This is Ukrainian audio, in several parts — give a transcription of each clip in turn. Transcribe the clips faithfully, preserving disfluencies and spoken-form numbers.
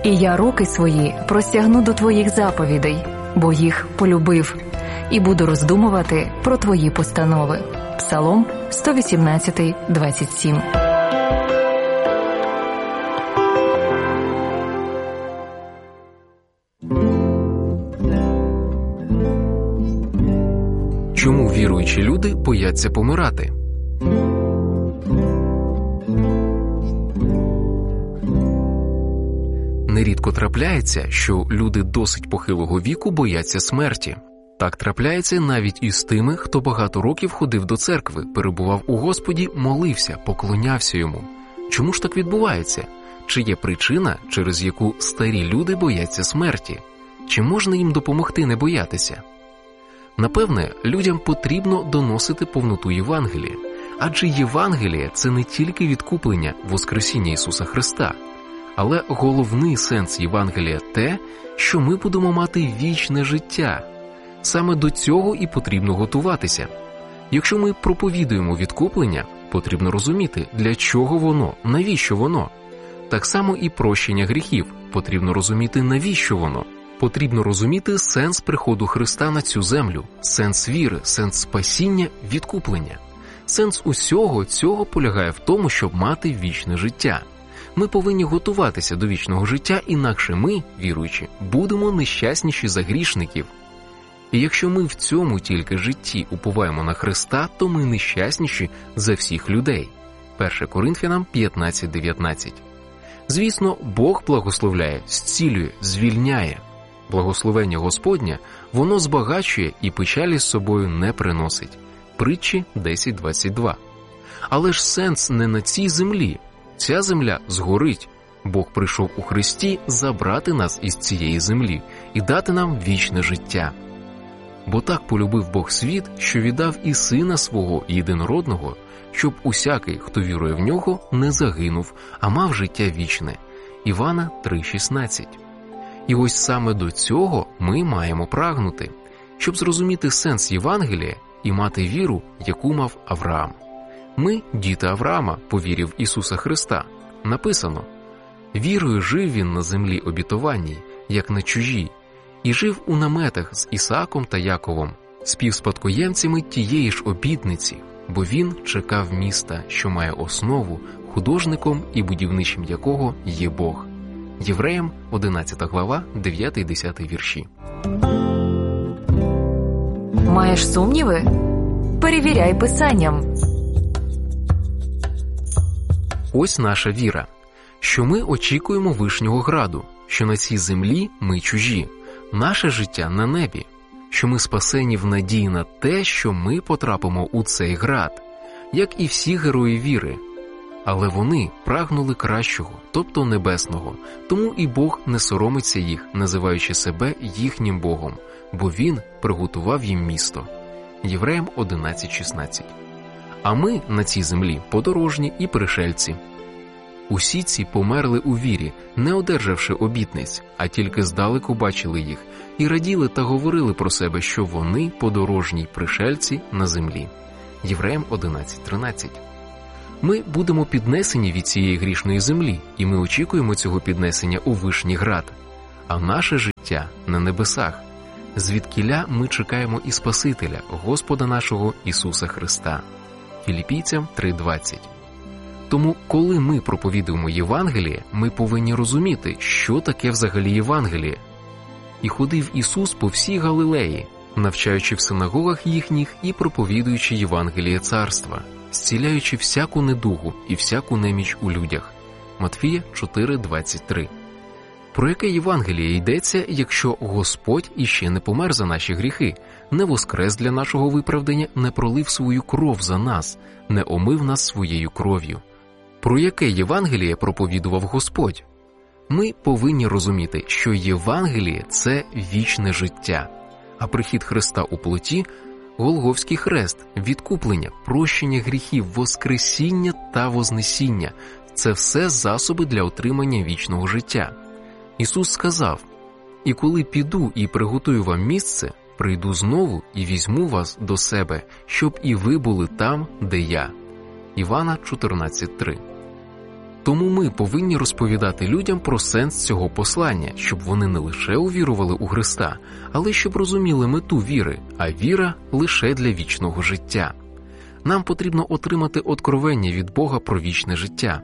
І я руки свої простягну до твоїх заповідей, бо їх полюбив, і буду роздумувати про твої постанови. Псалом сто вісімнадцять, двадцять сім. Чому віруючі люди бояться помирати? Нерідко трапляється, що люди досить похилого віку бояться смерті. Так трапляється навіть із тими, хто багато років ходив до церкви, перебував у Господі, молився, поклонявся йому. Чому ж так відбувається? Чи є причина, через яку старі люди бояться смерті? Чи можна їм допомогти не боятися? Напевне, людям потрібно доносити повноту Євангелія. Адже Євангеліє – це не тільки відкуплення, воскресіння Ісуса Христа. Але головний сенс Євангелія – те, що ми будемо мати вічне життя. Саме до цього і потрібно готуватися. Якщо ми проповідуємо відкуплення, потрібно розуміти, для чого воно, навіщо воно. Так само і прощення гріхів, потрібно розуміти, навіщо воно. Потрібно розуміти сенс приходу Христа на цю землю, сенс віри, сенс спасіння, відкуплення. Сенс усього цього полягає в тому, щоб мати вічне життя. Ми повинні готуватися до вічного життя, інакше ми, віруючі, будемо нещасніші за грішників. І якщо ми в цьому тільки житті уповаємо на Христа, то ми нещасніші за всіх людей. перше Коринфянам п'ятнадцять дев'ятнадцять. Звісно, Бог благословляє, зцілює, звільняє. Благословення Господнє, воно збагачує і печалі з собою не приносить. Притчі десять двадцять два. Але ж сенс не на цій землі. Ця земля згорить. Бог прийшов у Христі забрати нас із цієї землі і дати нам вічне життя. Бо так полюбив Бог світ, що віддав і Сина Свого єдинородного, щоб усякий, хто вірує в Нього, не загинув, а мав життя вічне. Івана три шістнадцять. І ось саме до цього ми маємо прагнути, щоб зрозуміти сенс Євангелія і мати віру, яку мав Авраам. Ми – діти Авраама, по вірі в Ісуса Христа. Написано: «Вірою жив він на землі обітованій, як на чужій, і жив у наметах з Ісааком та Яковом, співспадкоємцями тієї ж обітниці, бо він чекав міста, що має основу, художником і будівничим якого є Бог». Євреям одинадцята глава, дев'ятий-десятий вірші. Маєш сумніви? Перевіряй Писанням. Ось наша віра, що ми очікуємо вишнього граду, що на цій землі ми чужі, наше життя на небі, що ми спасені в надії на те, що ми потрапимо у цей град, як і всі герої віри. Але вони прагнули кращого, тобто небесного, тому і Бог не соромиться їх, називаючи себе їхнім Богом, бо Він приготував їм місто. Євреям одинадцять шістнадцять. А ми на цій землі подорожні і пришельці. Усі ці померли у вірі, не одержавши обітниць, а тільки здалеку бачили їх, і раділи та говорили про себе, що вони подорожні й пришельці на землі. Євреям одинадцять тринадцять. Ми будемо піднесені від цієї грішної землі, і ми очікуємо цього піднесення у вишній град. А наше життя на небесах. Звідкіля ми чекаємо і Спасителя, Господа нашого Ісуса Христа. Філіппійцям три двадцять. Тому, коли ми проповідуємо Євангеліє, ми повинні розуміти, що таке взагалі Євангеліє. І ходив Ісус по всій Галилеї, навчаючи в синагогах їхніх і проповідуючи Євангеліє царства, зціляючи всяку недугу і всяку неміч у людях. Матфія чотири двадцять три. Про яке Євангеліє йдеться, якщо Господь іще не помер за наші гріхи, не воскрес для нашого виправдання, не пролив свою кров за нас, не омив нас своєю кров'ю? Про яке Євангеліє проповідував Господь? Ми повинні розуміти, що Євангеліє – це вічне життя, а прихід Христа у плоті – Голгофський хрест, відкуплення, прощення гріхів, воскресіння та вознесіння – це все засоби для отримання вічного життя. Ісус сказав: «І коли піду і приготую вам місце, прийду знову і візьму вас до себе, щоб і ви були там, де я». Івана чотирнадцять три. Тому ми повинні розповідати людям про сенс цього послання, щоб вони не лише увірували у Христа, але щоб розуміли мету віри, а віра лише для вічного життя. Нам потрібно отримати откровення від Бога про вічне життя.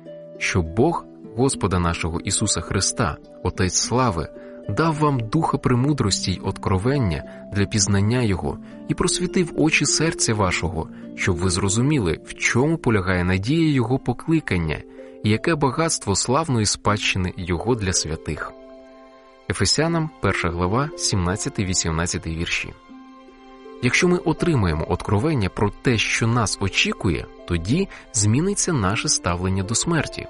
Щоб Бог, Господа нашого Ісуса Христа, Отець слави, дав вам духа премудрості й откровення для пізнання Його і просвітив очі серця вашого, щоб ви зрозуміли, в чому полягає надія Його покликання і яке багатство славної спадщини Його для святих. Ефесянам перша глава, сімнадцятий-вісімнадцятий вірші. Якщо ми отримаємо откровення про те, що нас очікує, тоді зміниться наше ставлення до смерті.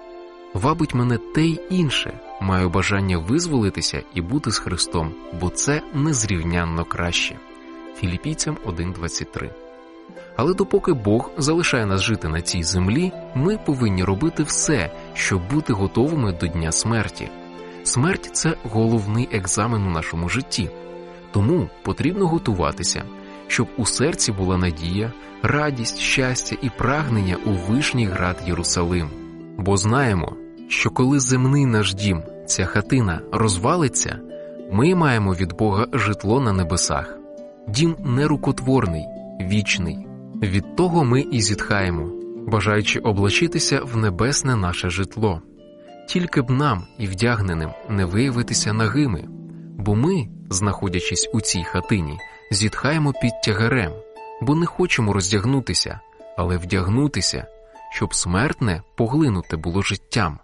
Вабить мене те й інше, маю бажання визволитися і бути з Христом, бо це незрівнянно краще. Філіпійцям один двадцять три. Але допоки Бог залишає нас жити на цій землі, ми повинні робити все, щоб бути готовими до дня смерті. Смерть – це головний екзамен у нашому житті. Тому потрібно готуватися, щоб у серці була надія, радість, щастя і прагнення у вишній град Єрусалим. Бо знаємо, що коли земний наш дім, ця хатина, розвалиться, ми маємо від Бога житло на небесах. Дім нерукотворний, вічний. Від того ми і зітхаємо, бажаючи облачитися в небесне наше житло. Тільки б нам і вдягненим не виявитися нагими, бо ми, знаходячись у цій хатині, зітхаємо під тягарем, бо не хочемо роздягнутися, але вдягнутися, щоб смертне поглинуте було життям.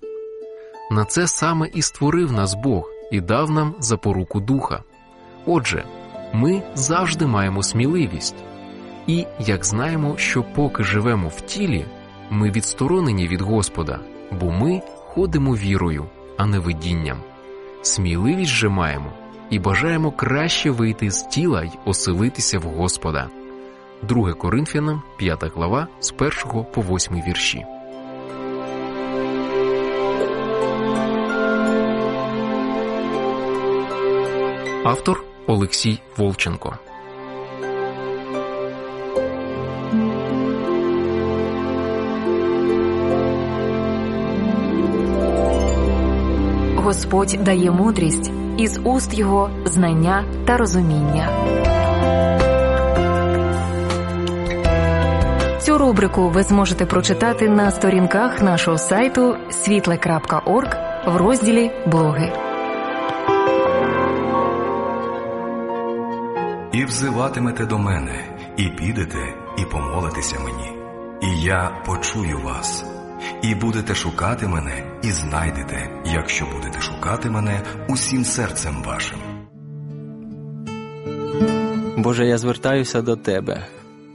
На це саме і створив нас Бог і дав нам запоруку духа. Отже, ми завжди маємо сміливість. І, як знаємо, що поки живемо в тілі, ми відсторонені від Господа, бо ми ходимо вірою, а не видінням. Сміливість же маємо і бажаємо краще вийти з тіла й оселитися в Господа. Друге Коринфянам, п'ята глава, з першого по восьмий вірші. Автор Олексій Волченко. Господь дає мудрість, із уст Його знання та розуміння. Цю рубрику ви зможете прочитати на сторінках нашого сайту світле крапка орг в розділі «Блоги». «І взиватимете до мене, і підете, і помолитеся мені, і я почую вас. І будете шукати мене, і знайдете, якщо будете шукати мене усім серцем вашим». Боже, я звертаюся до Тебе.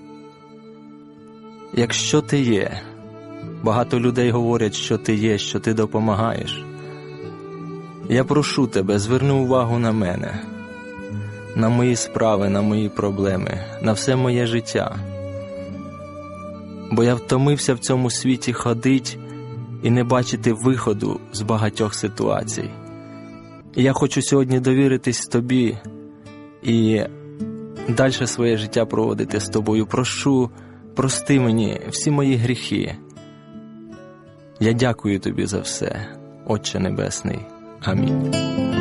Якщо Ти є, багато людей говорять, що Ти є, що Ти допомагаєш. Я прошу Тебе, зверни увагу на мене, на мої справи, на мої проблеми, на все моє життя. Бо я втомився в цьому світі ходить і не бачити виходу з багатьох ситуацій. І я хочу сьогодні довіритись Тобі і далі своє життя проводити з Тобою. Прошу, прости мені всі мої гріхи. Я дякую Тобі за все, Отче Небесний. Амінь.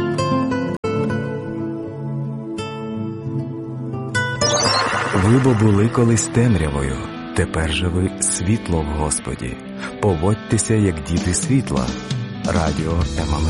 Ви бо були колись темрявою, тепер же ви світло в Господі. Поводьтеся, як діти світла. Радіо Еммануїл.